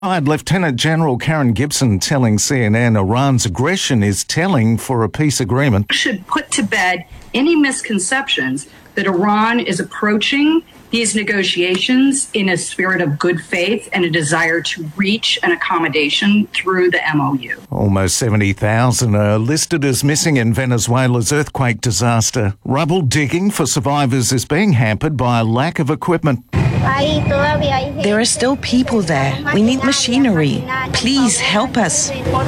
Lieutenant General Karen Gibson telling CNN Iran's aggression is telling for a peace agreement. Should put to bed any misconceptions that Iran is approaching these negotiations in a spirit of good faith and a desire to reach an accommodation through the MOU. Almost 70,000 are listed as missing in Venezuela's earthquake disaster. Rubble digging for survivors is being hampered by a lack of equipment. There are still people there. We need machinery. Please help us.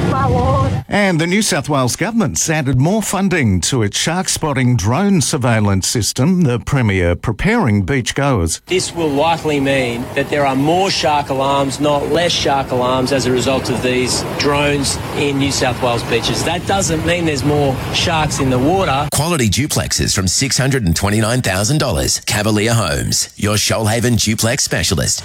And the New South Wales government's added more funding to its shark spotting drone surveillance system, the Premier preparing beachgoers. This will likely mean that there are more shark alarms, not less shark alarms, as a result of these drones in New South Wales beaches. That doesn't mean there's more sharks in the water. Quality duplexes from $629,000. Cavalier Homes, your Shoalhaven duplex specialist.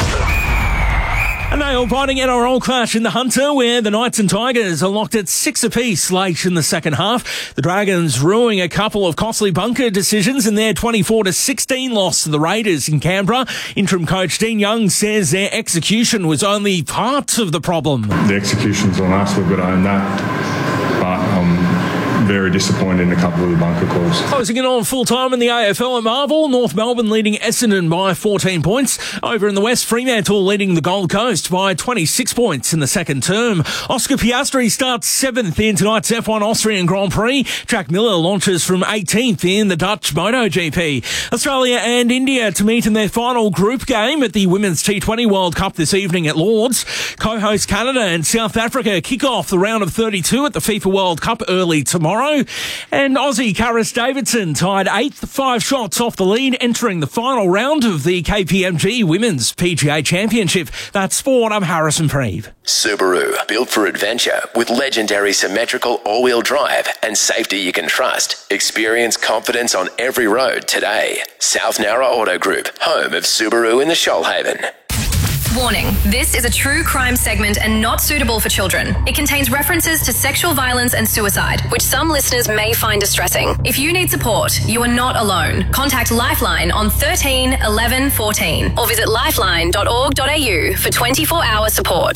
A nail-biting NRL clash in the Hunter where the Knights and Tigers are locked at 6 apiece late in the second half. The Dragons ruining a couple of costly bunker decisions in their 24-16 loss to the Raiders in Canberra. Interim coach Dean Young says their execution was only part of the problem. The execution's on us, we've got to own that. But very disappointed in a couple of the bunker calls. Closing in on full-time in the AFL at Marvel, North Melbourne leading Essendon by 14 points. Over in the West, Fremantle leading the Gold Coast by 26 points in the second term. Oscar Piastri starts 7th in tonight's F1 Austrian Grand Prix. Jack Miller launches from 18th in the Dutch MotoGP. Australia and India to meet in their final group game at the Women's T20 World Cup this evening at Lords. Co-host Canada and South Africa kick off the round of 32 at the FIFA World Cup early tomorrow. And Aussie Karis Davidson tied 8th, 5 shots off the lead, entering the final round of the KPMG Women's PGA Championship. That's sport. I'm Harrison Preeve. Subaru, built for adventure with legendary symmetrical all-wheel drive and safety you can trust. Experience confidence on every road today. South Nowra Auto Group, home of Subaru in the Shoalhaven. Warning, this is a true crime segment and not suitable for children. It contains references to sexual violence and suicide, which some listeners may find distressing. If you need support, you are not alone. Contact Lifeline on 13 11 14 or visit lifeline.org.au for 24-hour support.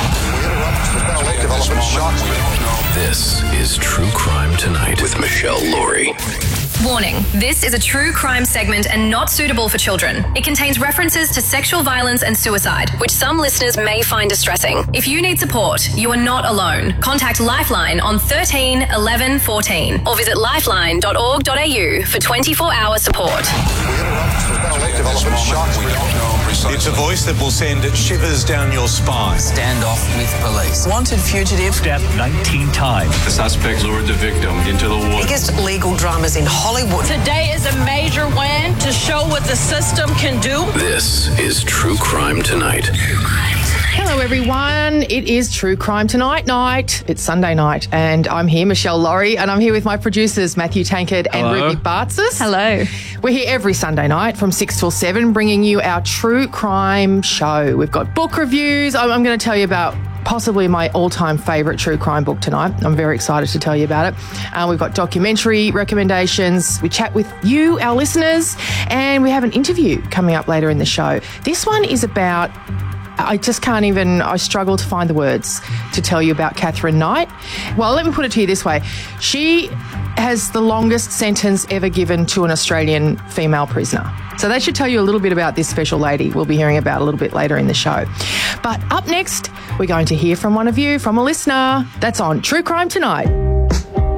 This is True Crime Tonight with Michelle Laurie. Warning, this is a true crime segment and not suitable for children. It contains references to sexual violence and suicide, which some listeners may find distressing. If you need support, you are not alone. Contact Lifeline on 13 11 14 or visit lifeline.org.au for 24-hour support. It's a voice that will send shivers down your spine. Standoff with police. Wanted fugitive. Stabbed 19 times. The suspect lured the victim into the woods. Biggest legal dramas in Hollywood. Today is a major win to show what the system can do. This is True Crime Tonight. Hello everyone, it is True Crime Tonight night. It's Sunday night and I'm here, Michelle Laurie, and I'm here with my producers Matthew Tankard and Ruby Bartzis. Hello. We're here every Sunday night from 6 till 7 bringing you our True Crime show. We've got book reviews. I'm going to tell you about possibly my all-time favourite true crime book tonight. I'm very excited to tell you about it. We've got documentary recommendations. We chat with you, our listeners, and we have an interview coming up later in the show. This one is about... I struggle to find the words to tell you about Katherine Knight. Well, let me put it to you this way. She has the longest sentence ever given to an Australian female prisoner. So that should tell you a little bit about this special lady we'll be hearing about a little bit later in the show. But up next, we're going to hear from one of you, from a listener. That's on True Crime Tonight.